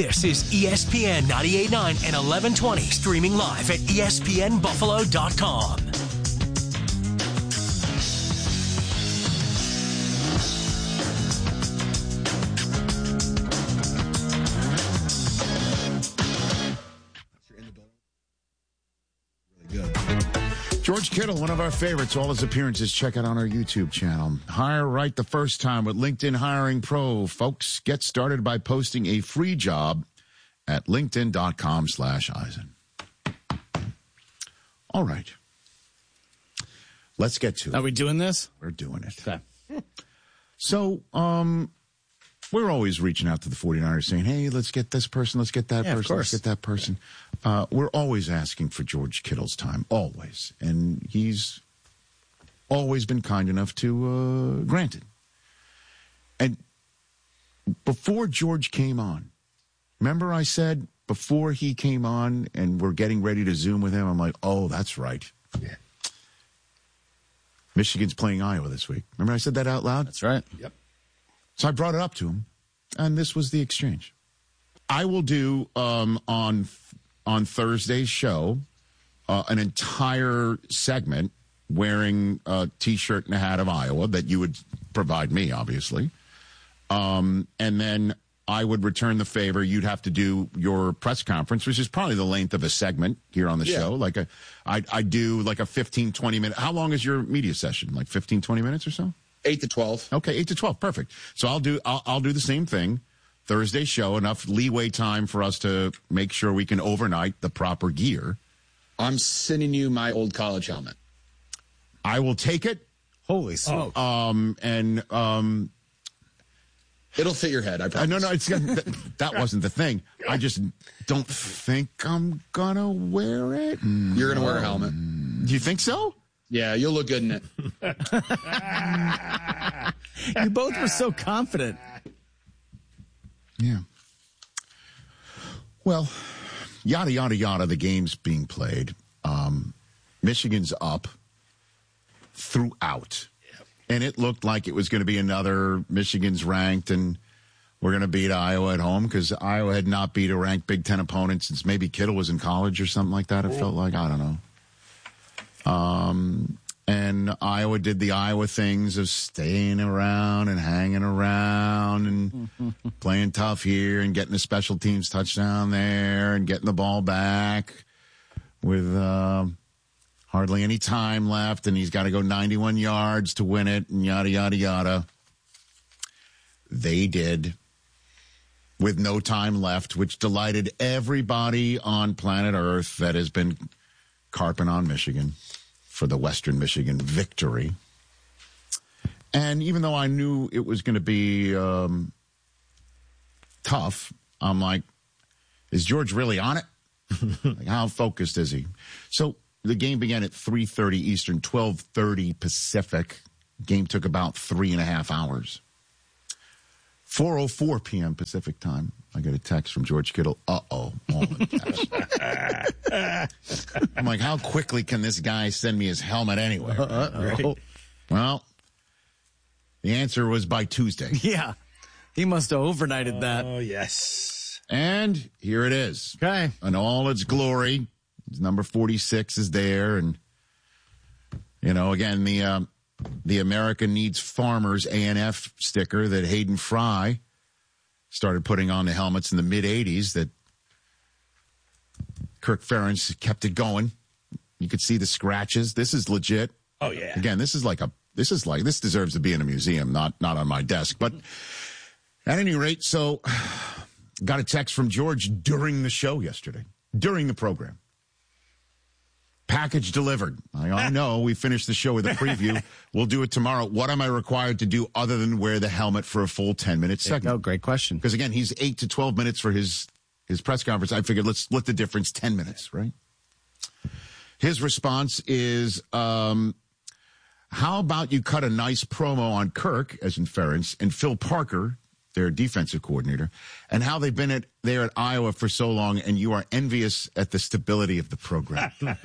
This is ESPN 98.9 and 1120, streaming live at espnbuffalo.com. George Kittle, one of our favorites, all his appearances, check out on our YouTube channel. Hire right the first time with LinkedIn Hiring Pro. Folks, get started by posting a free job at linkedin.com/Eisen. All right. Let's get to it. Are we doing this? We're doing it. Okay. So, we're always reaching out to the 49ers saying, hey, let's get this person, let's get that person, let's get that person. We're always asking for George Kittle's time, always. And he's always been kind enough to grant it. And before George came on, remember I said before he came on and we're getting ready to Zoom with him, I'm like, oh, that's right. Yeah. Michigan's playing Iowa this week. Remember I said that out loud? That's right. Yep. So I brought it up to him, and this was the exchange. I will do on Thursday's show an entire segment wearing a T-shirt and a hat of Iowa that you would provide me, obviously. And then I would return the favor. You'd have to do your press conference, which is probably the length of a segment here on the show. Like I do like a 15, 20 minute. How long is your media session? Like 15, 20 minutes or so? 8 to 12. Okay, 8 to 12. Perfect. So I'll do the same thing. Thursday show, enough leeway time for us to make sure we can overnight the proper gear. I'm sending you my old college helmet. I will take it. Holy smoke. It'll fit your head, I promise. No, that wasn't the thing. I just don't think I'm going to wear it. You're going to wear a helmet. Do you think so? Yeah, you'll look good in it. You both were so confident. Yeah. Well, yada, yada, yada, the game's being played. Michigan's up throughout. Yep. And it looked like it was going to be another Michigan's ranked, and we're going to beat Iowa at home because Iowa had not beat a ranked Big Ten opponent since maybe Kittle was in college or something like that. It felt like, I don't know. And Iowa did the Iowa things of staying around and hanging around and playing tough here and getting a special teams touchdown there and getting the ball back with hardly any time left, and he's got to go 91 yards to win it and yada, yada, yada. They did with no time left, which delighted everybody on planet Earth that has been carping on Michigan for the Western Michigan victory. And even though I knew it was going to be tough, I'm like, is George really on it? Like, how focused is he? So the game began at 3:30 Eastern, 12:30 Pacific. Game took about 3.5 hours. 4:04 p.m. Pacific time, I get a text from George Kittle. Uh-oh. I'm like, how quickly can this guy send me his helmet anyway? Right? Well, the answer was by Tuesday. Yeah. He must have overnighted that. Oh, yes. And here it is. Okay. In all its glory. Number 46 is there. And, you know, again, the America Needs Farmers A&F sticker that Hayden Fry started putting on the helmets in the mid-'80s that Kirk Ferentz kept it going. You could see the scratches. This is legit. Oh, yeah. Again, this deserves to be in a museum, not on my desk. But at any rate, so got a text from George during the show yesterday, during the program. Package delivered. I know we finished the show with a preview. We'll do it tomorrow. What am I required to do other than wear the helmet for a full 10-minute segment? Oh, great question. Because, again, he's 8 to 12 minutes for his press conference. I figured let's split the difference 10 minutes, right? His response is, how about you cut a nice promo on Kirk, as in Ferentz, and Phil Parker, their defensive coordinator, and how they've been there at Iowa for so long, and you are envious at the stability of the program.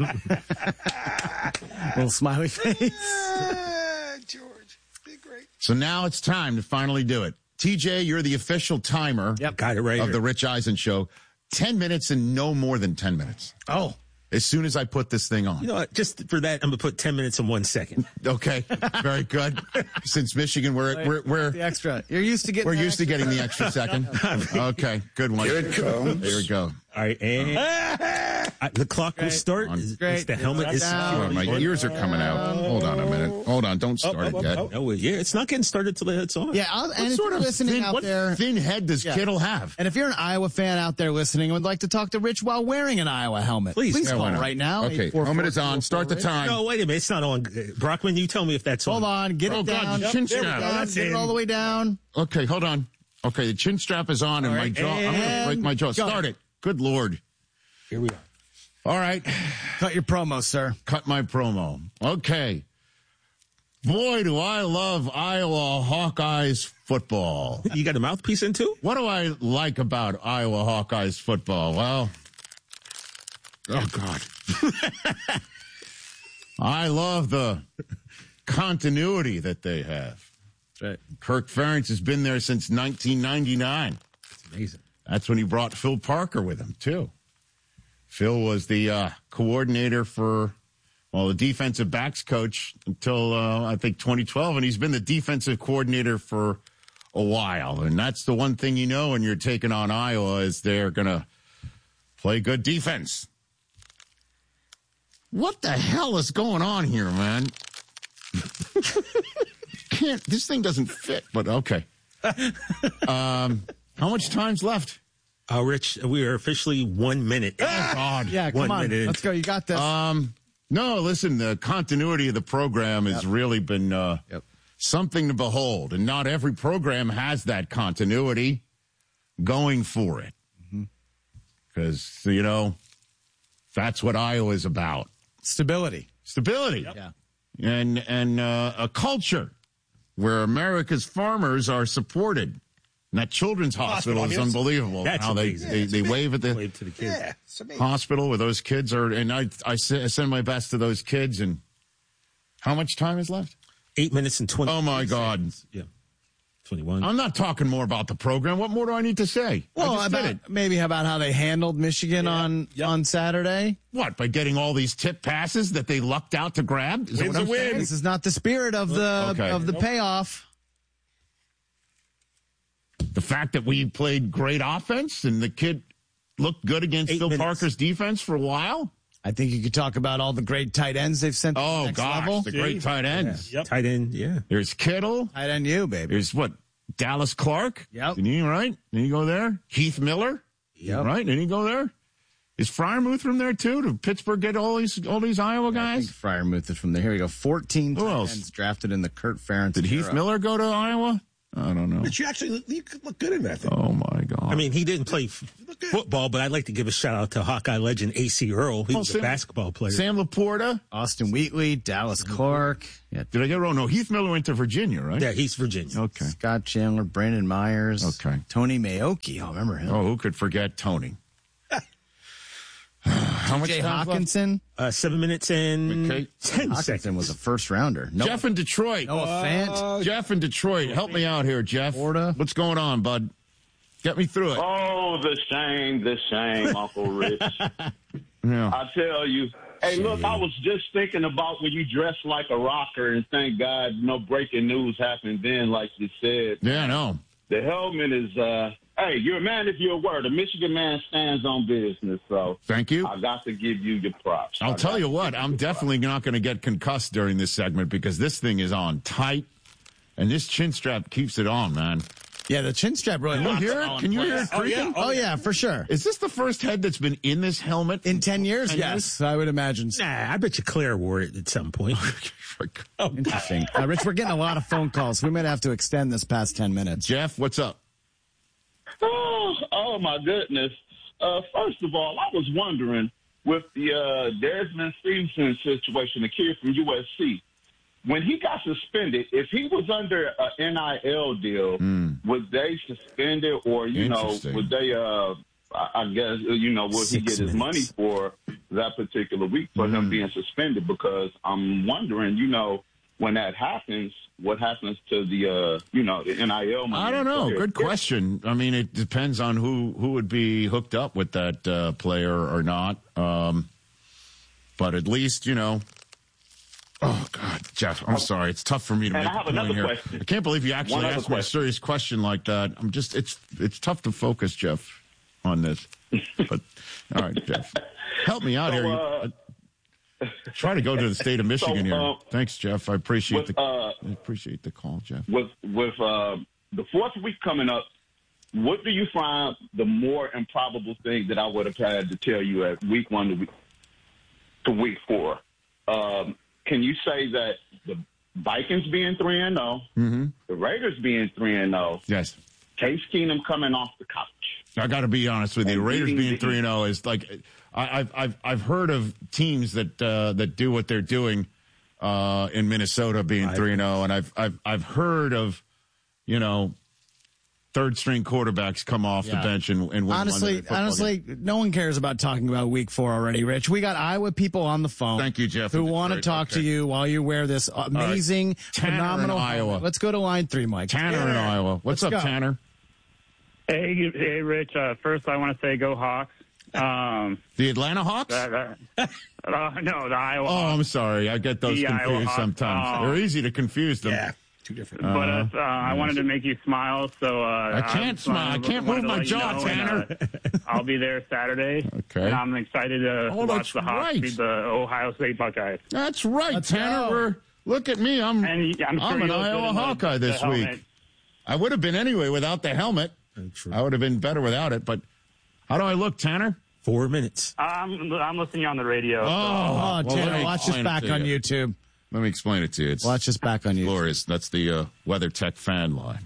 Little smiley face. George, be great. So now it's time to finally do it. TJ, you're the official timer Got it right of here. the Rich Eisen Show. 10 minutes and no more than 10 minutes. Oh, As soon as I put this thing on. You know what? Just for that, I'm going to put 10 minutes and 1 second. Okay, very good. Since Michigan, we're the extra. You're used to getting. We're the used to extra. getting the extra second. Okay, good one. Here it comes. There we go. All right, and the clock will start. Great. The helmet is Down. Oh, my ears are coming out. Hold on a minute. Hold on. Don't start it yet. Oh, yeah, it's not getting started till it's on. Yeah, and if you're listening out what there, thin head does Kittle have? and if you're an Iowa fan out there listening and would like to talk to Rich while wearing an Iowa helmet, Please. please Yeah, call why not? right now. Okay, 844-444-RICH. helmet is on. Start the time. No, wait a minute. It's not on. Brockman, you tell me if that's Hold on, get Oh, it God, down. the chin There we strap. go. That's Get it in. all the way down. Okay, hold on. Okay, the chin strap is on, and my jaw. I'm going to and break my jaw. go. Start it. Good Lord. Here we are. All right. Cut your promo, sir. Cut my promo. Okay. Boy, do I love Iowa Hawkeyes football. You got a mouthpiece in too? What do I like about Iowa Hawkeyes football? Well, oh, God. I love the continuity that they have. That's right. Kirk Ferentz has been there since 1999. It's amazing. That's when he brought Phil Parker with him, too. Phil was the coordinator for, the defensive backs coach until, I think, 2012, and he's been the defensive coordinator for a while. And that's the one thing you know when you're taking on Iowa is they're going to play good defense. What the hell is going on here, man? This thing doesn't fit, but okay. How much time's left? Rich, we are officially 1 minute. Oh, God. Yeah, 1 come on. minute in. Let's go. You got this. No, listen, the continuity of the program has really been something to behold. And not every program has that continuity going for it. Because, that's what Iowa is about. Stability. Stability. Yeah. And a culture where America's farmers are supported. And that children's hospital is unbelievable. That's how amazing. they wave at the Wave to the kids. hospital where those kids are. And I send my best to those kids. And how much time is left? 8 minutes and 20. Oh, my God. Yeah. 21. I'm not talking more about the program. What more do I need to say? Well, I just did it. maybe about how they handled Michigan on Saturday. What, by getting all these tip passes that they lucked out to grab? Is that what I'm saying? This is not the spirit of the Okay. payoff. The fact that we played great offense and the kid looked good against 8 Phil minutes. Parker's defense for a while? I think you could talk about all the great tight ends they've sent to the Oh, next gosh, level. the great tight ends. Tight end, yeah. There's Kittle. Tight end you, baby. There's what? Dallas Clark? Yep. Didn't he, right? Didn't he go there? Heath Miller? Yep. Right? Didn't he go there? Is Fryermuth from there, too? Did Pittsburgh get all these Iowa I guys? think Fryermuth is from there. Here we go. 14 Who tight else? ends drafted in the Kurt Ferentz Did Heath era. Miller go to Iowa? I don't know. But you could look good in that thing. Oh, my God. I mean, he didn't play football, but I'd like to give a shout out to Hawkeye legend A.C. Earl. He was a basketball player. Sam Laporta? Austin Wheatley, Dallas Clark, Did I get it wrong? No, Heath Miller went to Virginia, right? Yeah, he's Virginia. Okay. Scott Chandler, Brandon Myers, Okay. Tony Maoki. Oh, remember him? Oh, who could forget Tony? How much Jay time left? Hawkinson. 7 minutes and Okay. 10 Hawkinson seconds. was a first rounder. No, Jeff in Detroit. Noah Fant. Jeff in Detroit. Help me out here, Jeff. Florida. What's going on, bud? Get me through it. Oh, the same, Uncle Rich. Yeah. I tell you. Hey, look, I was just thinking about when you dress like a rocker, and thank God no breaking news happened then, like you said. Yeah, I know. The helmet is, hey, you're a man if you're a word. A Michigan man stands on business, so Thank you. I got to give you your props. I'll tell you what, I'm definitely not going to get concussed during this segment because this thing is on tight, and this chin strap keeps it on, man. Yeah, the chin strap really. Can you locks hear it it? all in Can you place. hear it creaking? Oh yeah, for sure. Is this the first head that's been in this helmet? In 10 years, 10 yes, I would imagine. Nah, I bet you Claire wore it at some point. Interesting. Rich, we're getting a lot of phone calls. We might have to extend this past 10 minutes. Jeff, what's up? Oh, my goodness. First of all, I was wondering with the Desmond Stevenson situation, the kid from USC, when he got suspended, if he was under an NIL deal, would they suspend it or, you know, Interesting. would they, I guess, you know, would he 6 get his money for that particular week for him being suspended? Because I'm wondering, you know, when that happens, what happens to the the NIL money? I don't know. Good question. I mean, it depends on who would be hooked up with that player or not. But at least, oh, God, Jeff, I'm sorry. It's tough for me to make a point here. Question. I can't believe you actually asked me a serious question like that. It's tough to focus, Jeff, on this. But, all right, Jeff, help me out here. Try to go to the state of Michigan here. Thanks, Jeff. I appreciate the call, Jeff. With the fourth week coming up, what do you find the more improbable thing that I would have had to tell you at week 1 to week 4? Can you say that the Vikings being 3-0, the Raiders being 3-0, yes, Case Keenum coming off the couch? I got to be honest with you. Raiders being 3-0 is like I've heard of teams that do what they're doing in Minnesota being 3-0, and I've heard of third string quarterbacks come off the bench and win. Honestly, no one cares about talking about week 4 already, Rich. We got Iowa people on the phone. Thank you, Jeff. Who want to talk to you while you wear this amazing, phenomenal Iowa. Let's go to line 3, Mike. Tanner in Iowa. What's up, Tanner? Hey, Rich. First, I want to say go Hawks. The Atlanta Hawks? No, the Iowa Hawks. Oh, I'm sorry. I get those confused sometimes. They're easy to confuse them. Yeah, two different. But I wanted to make you smile, so I can't smile. I can't move my jaw, Tanner. I'll be there Saturday. Okay. And I'm excited to watch the Hawks beat the Ohio State Buckeyes. That's right, Tanner. Look at me. I'm an Iowa Hawkeye this week. I would have been anyway without the helmet. I would have been better without it, but how do I look, Tanner? 4 minutes. I'm listening on the radio. Oh, Tanner, watch this back on YouTube. Let me explain it to you. Watch this back on YouTube. Glorious. That's the WeatherTech fan line.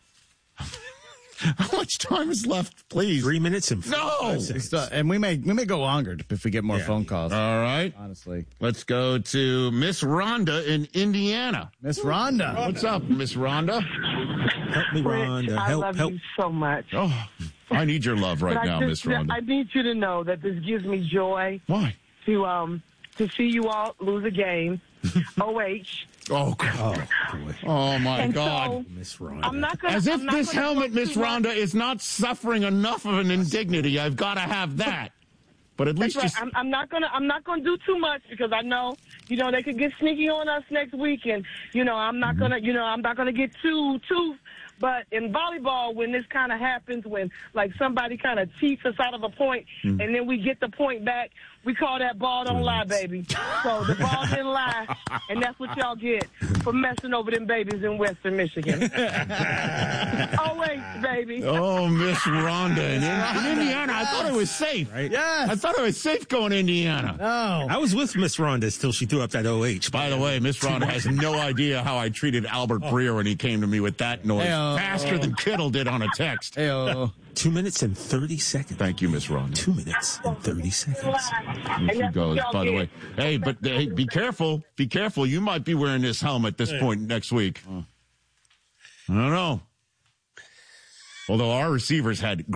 How much time is left, please? 3 minutes and 5 seconds. And we may go longer if we get more phone calls. All right. Honestly. Let's go to Miss Rhonda in Indiana. Miss Rhonda. What's up, Miss Rhonda? Help me, Rhonda. I love you so much. Oh, I need your love right now, Miss Rhonda. I need you to know that this gives me joy. Why? To see you all lose a game. OH. Oh, God. Oh, my God. So, Miss Rhonda. I'm not gonna, As if I'm not this gonna helmet, Miss Rhonda, is not suffering enough of an indignity. I've got to have that. But at least That's right. I'm not gonna do too much because I know, they could get sneaky on us next week, and I'm not gonna get too. But in volleyball, when this kind of happens, when like somebody kind of cheats us out of a point, and then we get the point back, we call that ball don't lie, baby. So the ball didn't lie, and that's what y'all get for messing over them babies in Western Michigan. Always, baby. Oh, Miss Rhonda in Indiana. I thought it was safe. Right? Yes. I thought it was safe going to Indiana. No. I was with Miss Rhonda till she threw up that OH. By the way, Miss Rhonda has no idea how I treated Albert Breer when he came to me with that noise. Hey-o. Faster than Kittle did on a text. Hey-o. 2 minutes and 30 seconds. Thank you, Miss Rhonda. 2 minutes and 30 seconds. Here she goes, by the way. Hey, but hey, be careful. Be careful. You might be wearing this helmet this point next week. I don't know. Although our receivers had